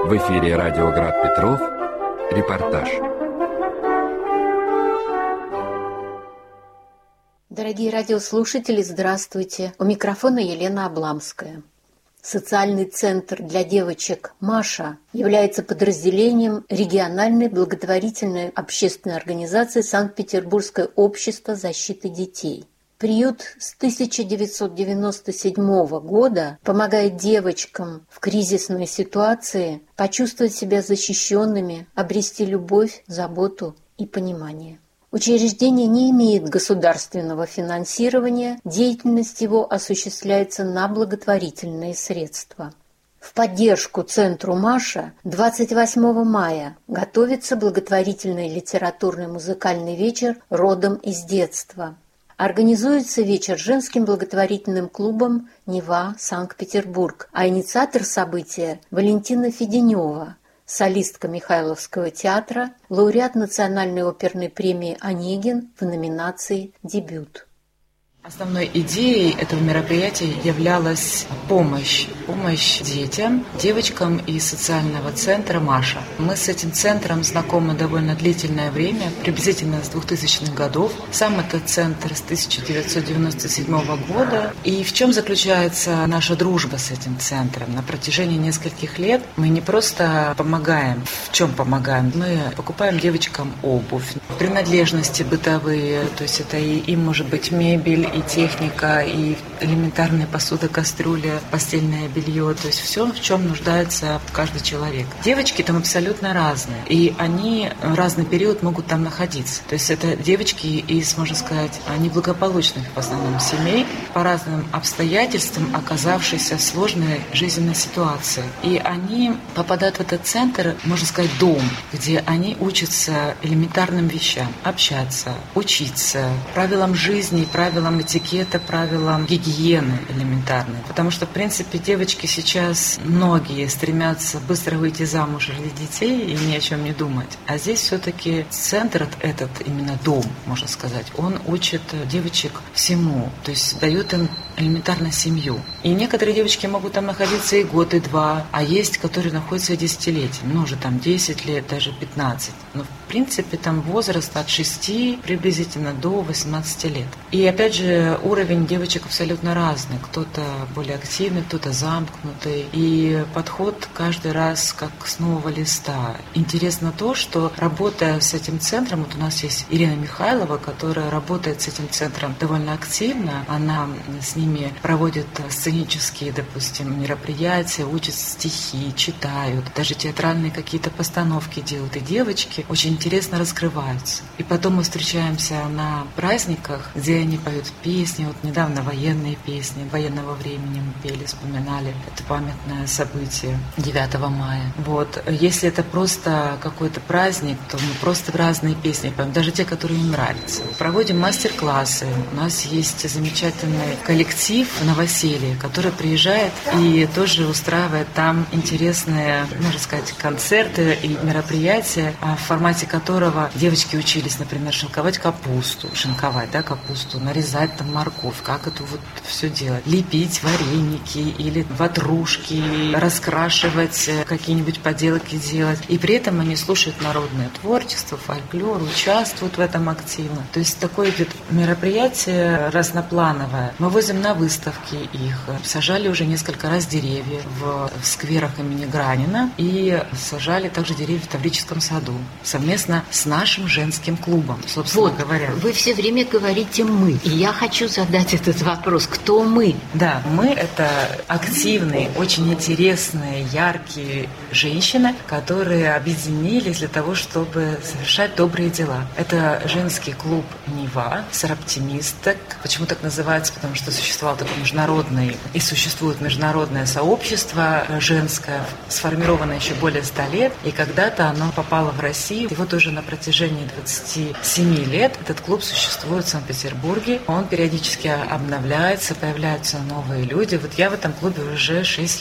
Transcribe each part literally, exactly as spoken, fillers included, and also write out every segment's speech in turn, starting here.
В эфире радио Град Петров. Репортаж. Дорогие радиослушатели, здравствуйте. У микрофона Елена Обламская. Социальный центр для девочек «Маша» является подразделением региональной благотворительной общественной организации Санкт-Петербургское общество защиты детей. Приют с тысяча девятьсот девяносто седьмого года помогает девочкам в кризисной ситуации почувствовать себя защищенными, обрести любовь, заботу и понимание. Учреждение не имеет государственного финансирования, деятельность его осуществляется на благотворительные средства. В поддержку центру «Маша» двадцать восьмого мая готовится благотворительный литературный музыкальный вечер «Родом из детства». Организуется вечер женским благотворительным клубом «Нева, Санкт-Петербург», а инициатор события Валентина Феденева, солистка Михайловского театра, лауреат национальной оперной премии «Онегин» в номинации «Дебют». Основной идеей этого мероприятия являлась помощь, помощь детям, девочкам из социального центра «Маша». Мы с этим центром знакомы довольно длительное время, приблизительно с двухтысячных годов. Сам этот центр с тысяча девятьсот девяносто седьмого года. И в чем заключается наша дружба с этим центром? На протяжении нескольких лет мы не просто помогаем. В чем помогаем? Мы покупаем девочкам обувь, принадлежности бытовые, то есть это и им может быть мебель, и техника, и элементарная посуда, кастрюля, постельное белье, то есть все, в чем нуждается каждый человек. Девочки там абсолютно разные, и они в разный период могут там находиться. То есть это девочки из, можно сказать, неблагополучных в основном семей, по разным обстоятельствам оказавшиеся в сложной жизненной ситуации. И они попадают в этот центр, можно сказать, дом, где они учатся элементарным вещам, общаться, учиться, правилам жизни, правилам этикета, правилам гигиены элементарной. Потому что, в принципе, девочки сейчас многие стремятся быстро выйти замуж, родить детей и ни о чем не думать. А здесь все-таки центр этот, именно дом, можно сказать, он учит девочек всему. То есть дает им элементарно семью. И некоторые девочки могут там находиться и год, и два, а есть, которые находятся и десятилетиями, ну, уже там десять лет, даже пятнадцать. Но, в принципе, там возраст от шести приблизительно до восемнадцати лет. И, опять же, уровень девочек абсолютно разный. Кто-то более активный, кто-то замкнутый. И подход каждый раз как с нового листа. Интересно то, что, работая с этим центром, вот у нас есть Ирина Михайлова, которая работает с этим центром довольно активно. Она с ними проводит сценические, допустим, мероприятия, учат стихи, читают, даже театральные какие-то постановки делают. И девочки очень интересно раскрываются. И потом мы встречаемся на праздниках, где они поют песни. Вот недавно военные песни военного времени мы пели, вспоминали это памятное событие девятого мая. Вот. Если это просто какой-то праздник, то мы просто разные песни поем, даже те, которые им нравятся. Проводим мастер-классы. У нас есть замечательный коллектив «Новоселье», который приезжает и тоже устраивает там интересные, можно сказать, концерты и мероприятия, в формате которого девочки учились, например, шинковать капусту, шинковать, да, капусту, нарезать там морковь, как это вот все делать, лепить вареники или ватрушки, раскрашивать, какие-нибудь поделки делать. И при этом они слушают народное творчество, фольклор, участвуют в этом активно. То есть такое идет мероприятие разноплановое. Мы возим на выставки их, сажали уже несколько раз деревья в, в скверах имени Гранина и сажали также деревья в Таврическом саду совместно с нашим женским клубом, собственно вот, говоря. Вы все время говорите «мы», и я хочу задать этот вопрос. Кто мы? Да, мы — это активные, очень интересные, яркие женщины, которые объединились для того, чтобы совершать добрые дела. Это женский клуб «Нева», сароптимисток. Почему так называется? Потому что существовал такой международный и существует международное сообщество женское, сформировано еще более ста лет, и когда-то оно попало в Россию. И вот уже на протяжении двадцати семи лет этот клуб существует в Санкт-Петербурге. Он периодически обновляется, появляются новые люди. Вот я в этом клубе уже шесть лет.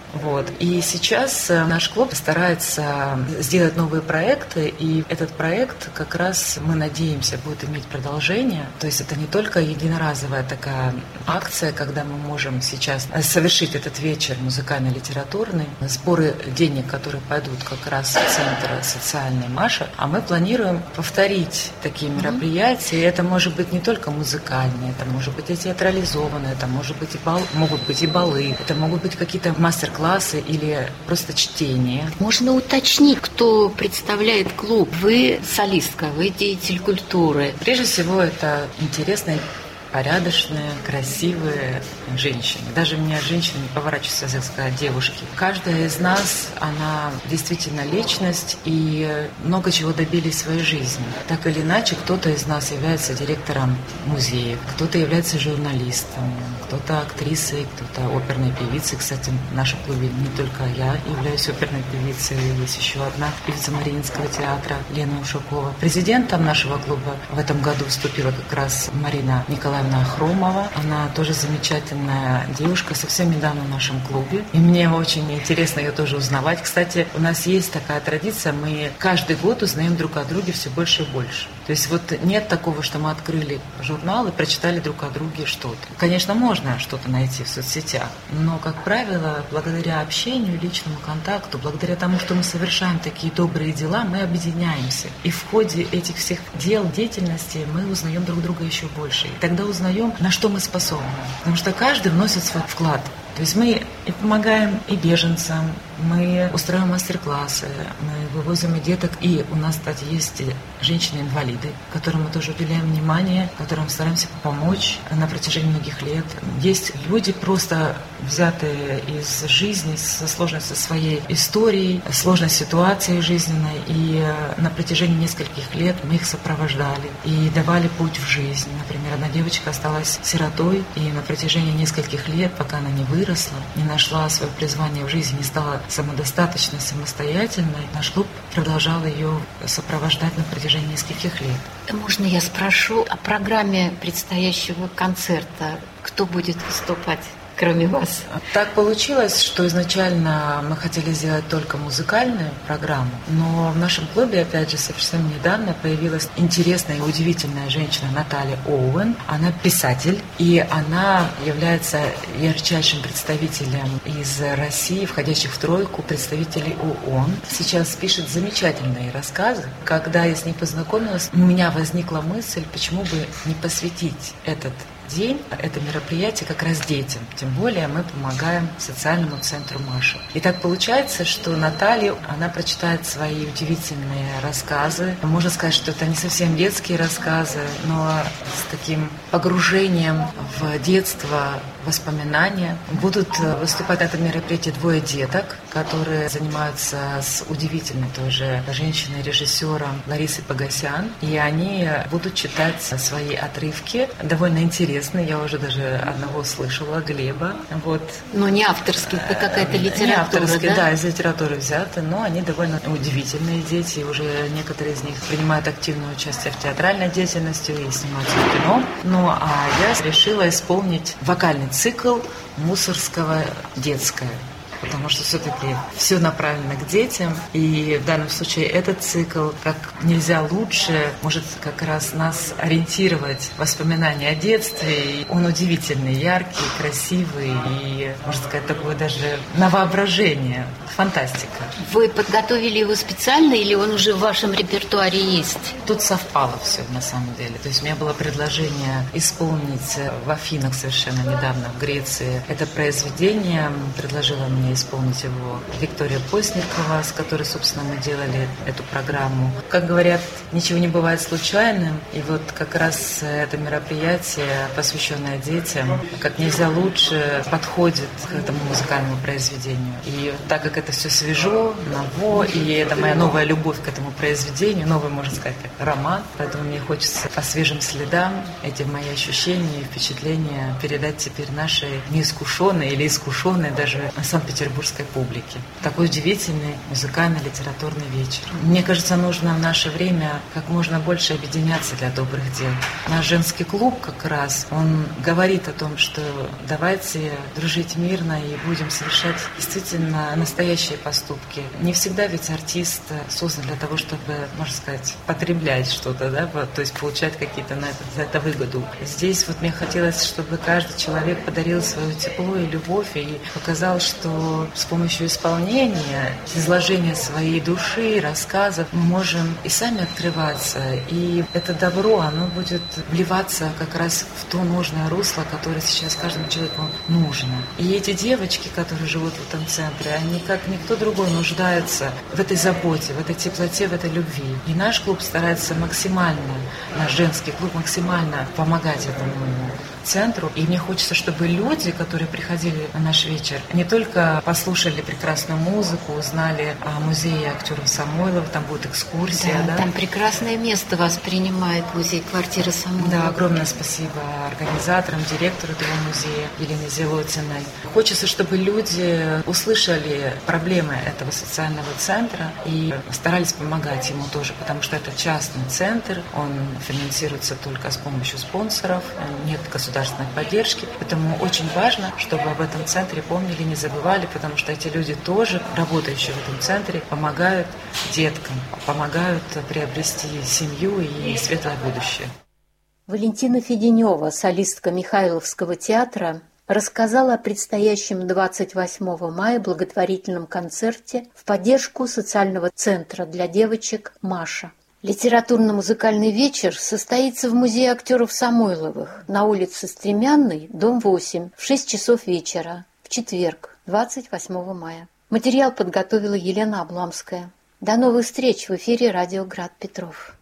Вот. И сейчас наш клуб старается сделать новые проекты, и этот проект как раз, мы надеемся, будет иметь продолжение. То есть это не только единоразовая такая акция, когда мы можем сейчас совершить этот вечер музыкально-литературный, сборы денег, которые пойдут как раз в Центр социальный Маша, а мы планируем повторить такие мероприятия. И это может быть не только музыкальные, это может быть и театрализованные, это может быть и бал, могут быть и балы, это могут быть какие-то мастер-классы или просто чтение. Можно уточнить, кто представляет клуб? Вы солистка, вы деятель культуры. Прежде всего, это интересные, порядочные, красивые женщины. Даже мне женщины не поворачиваются язык сказать девушки. Каждая из нас, она действительно личность, и много чего добились в своей жизни. Так или иначе, кто-то из нас является директором музеев, кто-то является журналистом, кто-то актрисой, кто-то оперной певицей. Кстати, в нашем клубе не только я являюсь оперной певицей, есть еще одна певица Мариинского театра Лена Ушакова. Президентом нашего клуба в этом году вступила как раз Марина Николаевна Хромова. Она тоже замечательная девушка, совсем недавно в нашем клубе. И мне очень интересно ее тоже узнавать. Кстати, у нас есть такая традиция, мы каждый год узнаем друг о друге все больше и больше. То есть вот нет такого, что мы открыли журнал и прочитали друг о друге что-то. Конечно, можно что-то найти в соцсетях, но, как правило, благодаря общению, личному контакту, благодаря тому, что мы совершаем такие добрые дела, мы объединяемся. И в ходе этих всех дел, деятельности мы узнаем друг друга еще больше. И тогда узнаем, на что мы способны. Потому что каждый вносит свой вклад. То есть мы и помогаем и беженцам, мы устраиваем мастер-классы, мы вывозим и деток. И у нас, кстати, есть женщины-инвалиды, которым мы тоже уделяем внимание, которым стараемся помочь на протяжении многих лет. Есть люди, просто взятые из жизни, со сложностью своей историей, сложной ситуацией жизненной. И на протяжении нескольких лет мы их сопровождали и давали путь в жизнь. Например, одна девочка осталась сиротой, и на протяжении нескольких лет, пока она не выросла, не нашла свое призвание в жизни, не стала самодостаточной, самостоятельной, наш клуб продолжал ее сопровождать на протяжении нескольких лет. Можно я спрошу о программе предстоящего концерта? Кто будет выступать, кроме вас? Так получилось, что изначально мы хотели сделать только музыкальную программу, но в нашем клубе, опять же, совершенно недавно появилась интересная и удивительная женщина Наталья Оуэн. Она писатель, и она является ярчайшим представителем из России, входящих в тройку представителей ООН. Сейчас пишет замечательные рассказы. Когда я с ней познакомилась, у меня возникла мысль, почему бы не посвятить этот день, это мероприятие как раз детям. Тем более мы помогаем социальному центру Маша. И так получается, что Наталья, она прочитает свои удивительные рассказы. Можно сказать, что это не совсем детские рассказы, но с таким погружением в детство, воспоминания. Будут выступать на этом мероприятии двое деток, которые занимаются с удивительной тоже женщиной-режиссером Ларисой Погосян. И они будут читать свои отрывки, довольно интересные. Я уже даже одного слышала, Глеба. Вот. Но не авторский, это какая-то литература, не авторский, да? да, из литературы взяты, но они довольно удивительные дети. Уже некоторые из них принимают активное участие в театральной деятельности и снимаются в кино. Ну, а я решила исполнить вокальный цикл Мусорского «Детское». Потому что все-таки все направлено к детям. И в данном случае этот цикл как нельзя лучше может как раз нас ориентировать в воспоминания о детстве. И он удивительный, яркий, красивый и, можно сказать, такое даже на воображение. Фантастика. Вы подготовили его специально или он уже в вашем репертуаре есть? Тут совпало все на самом деле. То есть у меня было предложение исполнить в Афинах совершенно недавно, в Греции, это произведение. Предложила мне исполнить его Виктория Постникова, с которой, собственно, мы делали эту программу. Как говорят, ничего не бывает случайным. И вот как раз это мероприятие, посвященное детям, как нельзя лучше подходит к этому музыкальному произведению. И так как это все свежо, ново, и это моя новая любовь к этому произведению, новый, можно сказать, как роман, поэтому мне хочется по свежим следам эти мои ощущения и впечатления передать теперь нашей неискушенной или искушенной даже Санкт-Петербургской петербургской публики. Такой удивительный музыкально-литературный вечер. Мне кажется, нужно в наше время как можно больше объединяться для добрых дел. Наш женский клуб как раз, он говорит о том, что давайте дружить мирно и будем совершать действительно настоящие поступки. Не всегда ведь артист создан для того, чтобы, можно сказать, потреблять что-то, да, то есть получать какие-то на это, за это выгоду. Здесь вот мне хотелось, чтобы каждый человек подарил свое тепло и любовь и показал, что с помощью исполнения, изложения своей души, рассказов мы можем и сами открываться, и это добро, оно будет вливаться как раз в то нужное русло, которое сейчас каждому человеку нужно. И эти девочки, которые живут в этом центре, они как никто другой нуждаются в этой заботе, в этой теплоте, в этой любви. И наш клуб старается максимально, наш женский клуб максимально помогать этому центру. И мне хочется, чтобы люди, которые приходили на наш вечер, не только послушали прекрасную музыку, узнали о музее актеров Самойлова, там будет экскурсия. Да, да? Там прекрасное место вас принимает музей квартиры Самойлова. Да, огромное спасибо организаторам, директору этого музея Елене Зелотиной. Хочется, чтобы люди услышали проблемы этого социального центра и старались помогать ему тоже, потому что это частный центр, он финансируется только с помощью спонсоров, нет государственной поддержки, поэтому очень важно, чтобы об этом центре помнили, не забывали, потому что эти люди тоже, работающие в этом центре, помогают деткам, помогают приобрести семью и светлое будущее. Валентина Феденева, солистка Михайловского театра, рассказала о предстоящем двадцать восьмого мая благотворительном концерте в поддержку социального центра для девочек «Маша». Литературно-музыкальный вечер состоится в музее актеров Самойловых на улице Стремянной, дом восемь, в шесть часов вечера, в четверг, двадцать восьмого мая. Материал подготовила Елена Обламская. До новых встреч в эфире радио «Град Петров».